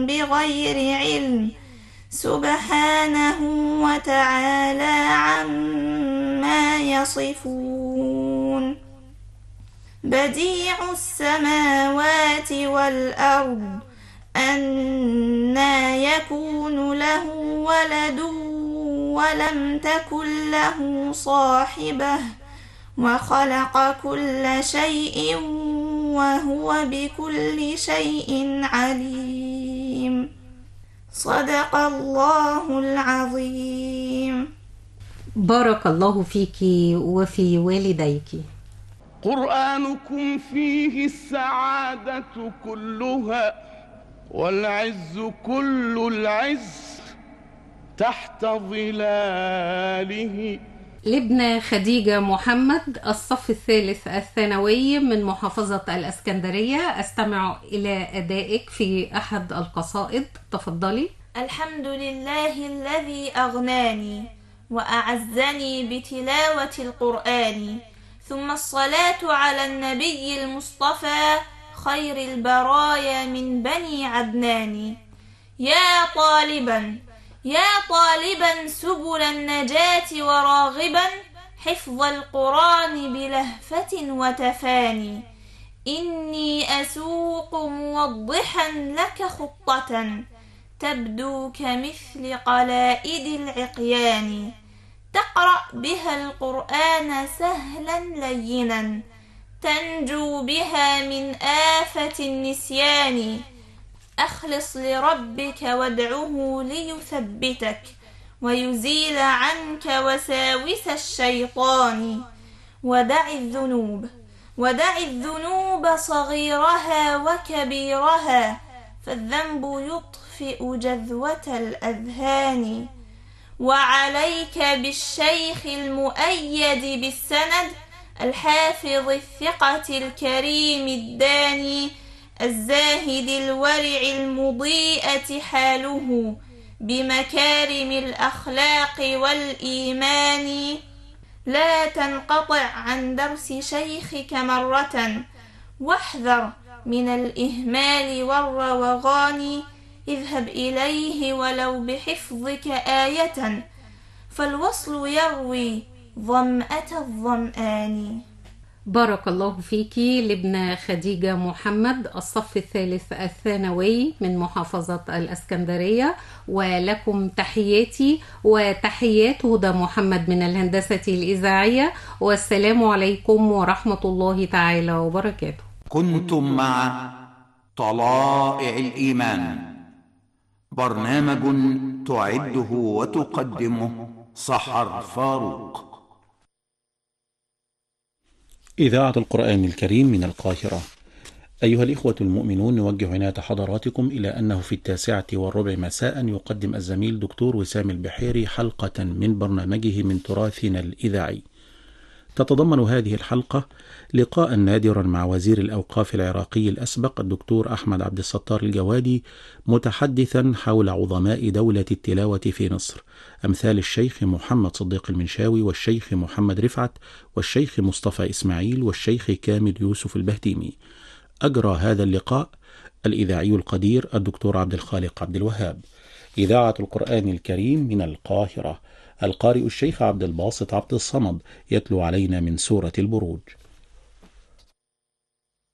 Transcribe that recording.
بغير علم سبحانه وتعالى عما يصفون. بديع السماوات والأرض أنى يكون له ولد ولم تكن له صاحبة وخلق كل شيء وهو بكل شيء عليم. صدق الله العظيم. بارك الله فيك وفي والديك. قرآنكم فيه السعادة كلها والعز كل العز تحت ظلاله. لابنة خديجة محمد، الصف الثالث الثانوي من محافظة الإسكندرية، أستمع إلى أدائك في أحد القصائد. تفضلي. الحمد لله الذي أغناني وأعزني بتلاوة القرآن، ثم الصلاة على النبي المصطفى خير البرايا من بني عدنان. يا طالبا سبل النجاة وراغبا حفظ القرآن بلهفة وتفاني، إني أسوق موضحا لك خطة تبدو كمثل قلائد العقيان، تقرأ بها القرآن سهلا لينا تنجو بها من آفة النسيان. أخلص لربك وادعه ليثبتك ويزيل عنك وساوس الشيطان. ودع الذنوب صغيرها وكبيرها فالذنب يطفئ جذوة الأذهان. وعليك بالشيخ المؤيد بالسند الحافظ الثقة الكريم الداني الزاهد الورع المضيئة حاله بمكارم الأخلاق والإيمان. لا تنقطع عن درس شيخك مرة واحذر من الإهمال والروغان. اذهب إليه ولو بحفظك آية فالوصل يروي ظمأة الظمآن. بارك الله فيك لابنة خديجة محمد، الصف الثالث الثانوي من محافظة الإسكندرية، ولكم تحياتي وتحيات هدى محمد من الهندسة الإذاعية، والسلام عليكم ورحمة الله تعالى وبركاته. كنتم مع طلائع الإيمان، برنامج تعده وتقدمه سحر فاروق. إذاعة القرآن الكريم من القاهرة. أيها الإخوة المؤمنون، نوجه عناية حضراتكم إلى أنه في 9:15 مساء يقدم الزميل دكتور وسام البحيري حلقة من برنامجه من تراثنا الإذاعي. تتضمن هذه الحلقة لقاء نادرا مع وزير الأوقاف العراقي الأسبق الدكتور أحمد عبد الستار الجوادي، متحدثا حول عظماء دولة التلاوة في مصر، أمثال الشيخ محمد صديق المنشاوي والشيخ محمد رفعت والشيخ مصطفى إسماعيل والشيخ كامل يوسف البهتيمي. أجرى هذا اللقاء الإذاعي القدير الدكتور عبد الخالق عبد الوهاب. إذاعة القرآن الكريم من القاهرة. القارئ الشيخ عبد الباسط عبد الصمد يتلو علينا من سورة البروج.